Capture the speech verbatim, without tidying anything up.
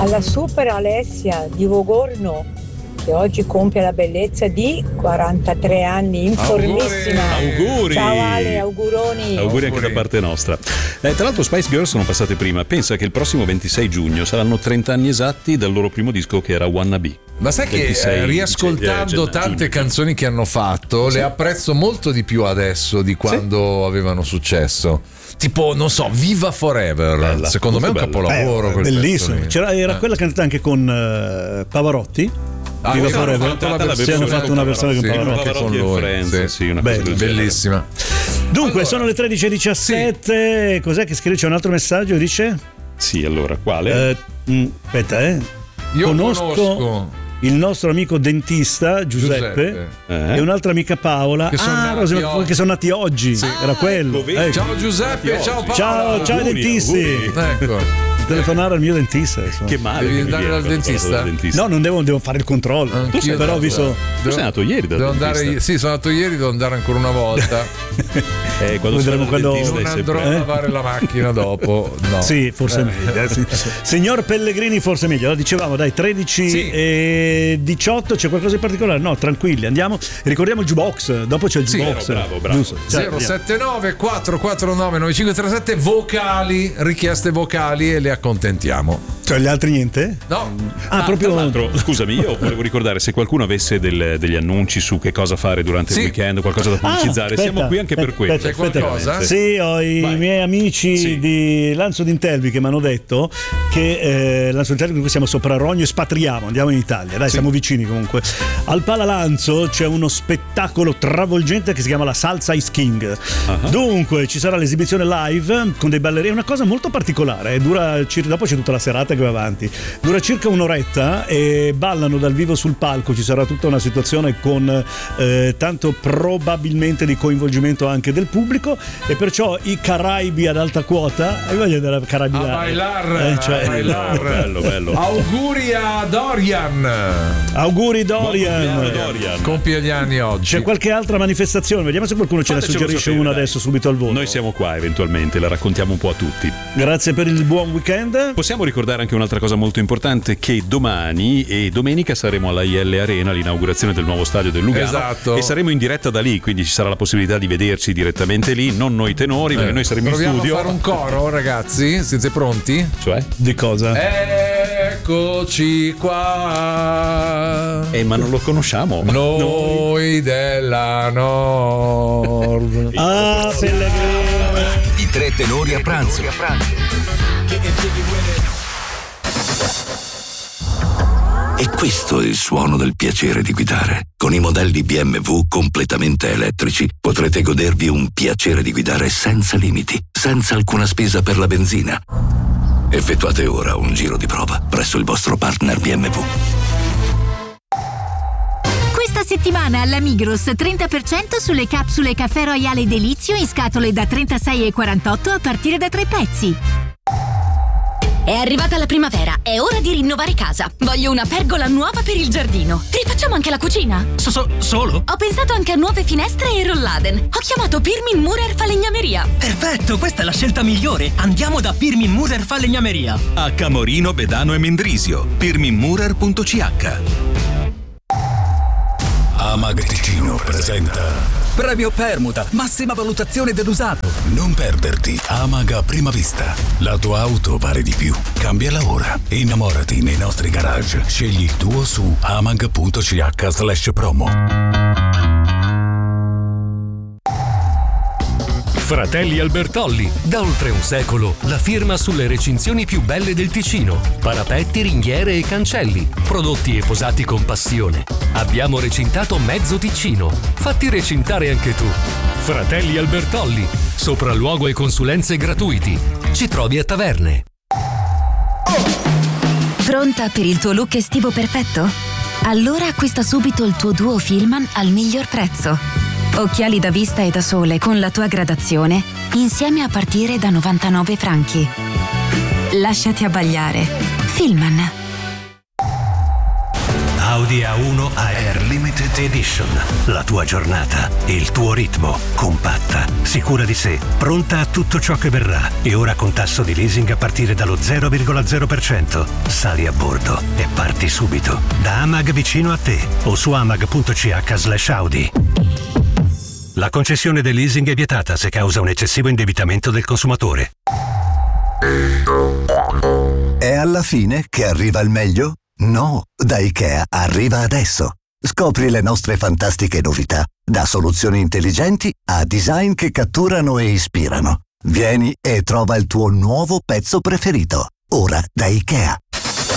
alla super Alessia di Vogorno, che oggi compie la bellezza di quarantatré anni, informissima. Auguri! Ciao Ale, auguroni. Auguri, auguri anche da parte nostra. Eh, tra l'altro Spice Girls sono passate prima. Pensa che il prossimo ventisei giugno saranno trenta anni esatti dal loro primo disco, che era Wanna Be. Ma sai che ventisei, eh, riascoltando eh, tante giugno. canzoni che hanno fatto, sì, le apprezzo molto di più adesso di quando sì. avevano successo. Tipo, non so, Viva Forever. Bella, secondo me è un bella. capolavoro. Eh, quel bellissimo. C'era, era eh. quella cantata anche con uh, Pavarotti. Ah, Viva sì, Forever. hanno fatto, la sì, hanno fatto una versione con Pavarotti, Pavarotti con lui. Friends, Sì. sì, una Beh, cosa bellissima. Dunque, allora, sono le tredici e diciassette. Sì. Cos'è che scrive? C'è un altro messaggio, dice? Sì, allora, quale? Eh, mh, aspetta, eh. Io conosco, conosco il nostro amico dentista Giuseppe, Giuseppe. Eh? e un'altra amica Paola che sono, ah, nati, Rosy, oggi. che sono nati oggi. Sì. Era quello. Ecco, Ecco. Ciao Giuseppe, ciao Paola. Ciao, ciao Auguri, dentisti. auguri. Ecco. Telefonare al mio dentista. Insomma. Che male. Devi che andare viene dal quando dentista? parlo del dentista. No, non devo, devo fare il controllo. Anch'io Tu però ho visto. Tu sei andato ieri dal devo dentista? andare, sì, sono andato ieri, devo andare ancora una volta. eh, quando Vedremo quando dentista non è andrò sempre... a lavare la macchina dopo. No. Sì, forse Eh. meglio. eh, sì. Signor Pellegrini, forse meglio. Allora, dicevamo, dai, tredici Sì. e diciotto. C'è qualcosa di particolare? No, tranquilli, andiamo. Ricordiamo il jukebox. Dopo c'è il Sì, jukebox. bravo, bravo. Giusto. Cioè, zero sette nove quattro quattro nove nove cinque tre sette vocali, richieste vocali e le accontentiamo. Cioè, gli altri niente? No. Ah, Ah, proprio. tra l'altro, scusami, io volevo ricordare, se qualcuno avesse del- degli annunci su che cosa fare durante Sì. il weekend, qualcosa da pubblicizzare, Ah, siamo aspetta, qui anche per aspetta, quello. C'è qualcosa? Sì, ho i Vai. miei amici Sì. di Lanzo d'Intelvi che mi hanno detto che eh, Lanzo d'Intelvi, qui siamo sopra Rogno, espatriamo, andiamo in Italia, dai, Sì. siamo vicini comunque. Al Pala Lanzo c'è uno spettacolo travolgente che si chiama la Salsa Ice King. Uh-huh. Dunque ci sarà l'esibizione live con dei ballerini, è una cosa molto particolare, eh, dura circa, dopo c'è tutta la serata che va avanti, dura circa un'oretta e ballano dal vivo sul palco, ci sarà tutta una situazione con eh, tanto probabilmente di coinvolgimento anche del pubblico, e perciò i Caraibi ad alta quota, e voglio andare a Caraibi A bailar, eh, cioè, a bailar. Bello, bello. Auguri a Dorian. auguri Dorian. Buon compleanno, Dorian. Compie gli anni oggi. C'è qualche altra manifestazione? Vediamo se qualcuno ce ne Fatecelo suggerisce sapere, una dai. adesso subito al volo. Noi siamo qua eventualmente, la raccontiamo un po' a tutti. Grazie per il buon weekend. Possiamo ricordare anche un'altra cosa molto importante, che domani e domenica saremo alla I L Arena, l'inaugurazione del nuovo stadio del Lugano. Esatto. E saremo in diretta da lì, quindi ci sarà la possibilità di vederci direttamente lì, non noi tenori, perché Eh, noi saremo in proviamo studio. a fare un coro, ragazzi. Siete pronti? Cioè? Di cosa? Eccoci qua. Eh, ma non lo conosciamo. Noi della Nord. Ah, Pellegrini. I tre tenori a pranzo. E questo è il suono del piacere di guidare. Con i modelli B M W completamente elettrici potrete godervi un piacere di guidare senza limiti, senza alcuna spesa per la benzina. Effettuate ora un giro di prova presso il vostro partner B M W. Questa settimana alla Migros trenta per cento sulle capsule Caffè Royale Delizio in scatole da trentasei e quarantotto a partire da tre pezzi. È arrivata la primavera, è ora di rinnovare casa. Voglio una pergola nuova per il giardino. Rifacciamo anche la cucina? So, so, solo? Ho pensato anche a nuove finestre e rolladen. Ho chiamato Pirmin Murer Falegnameria. Perfetto, questa è la scelta migliore. Andiamo da Pirmin Murer Falegnameria. A Camorino, Bedano e Mendrisio. pirminmurer punto c h. Amag Ticino presenta Premio Permuta, massima valutazione dell'usato. Non perderti Amag a prima vista. La tua auto vale di più. Cambiala ora. Innamorati nei nostri garage. Scegli il tuo su amag punto c h slash promo. Fratelli Albertolli, da oltre un secolo la firma sulle recinzioni più belle del Ticino. Parapetti, ringhiere e cancelli, prodotti e posati con passione. Abbiamo recintato mezzo Ticino. Fatti recintare anche tu. Fratelli Albertolli, sopralluogo e consulenze gratuiti. Ci trovi a Taverne. Pronta per il tuo look estivo perfetto? Allora acquista subito il tuo duo Filman al miglior prezzo. Occhiali da vista e da sole con la tua gradazione, insieme a partire da novantanove franchi. Lasciati abbagliare. Filman. Audi A uno A R Limited Edition. La tua giornata, il tuo ritmo, compatta, sicura di sé, pronta a tutto ciò che verrà e ora con tasso di leasing a partire dallo zero virgola zero per cento. Sali a bordo e parti subito. Da Amag vicino a te o su amag.ch slash Audi. La concessione del leasing è vietata se causa un eccessivo indebitamento del consumatore. È alla fine che arriva il meglio? No, da IKEA arriva adesso. Scopri le nostre fantastiche novità, da soluzioni intelligenti a design che catturano e ispirano. Vieni e trova il tuo nuovo pezzo preferito. Ora da IKEA.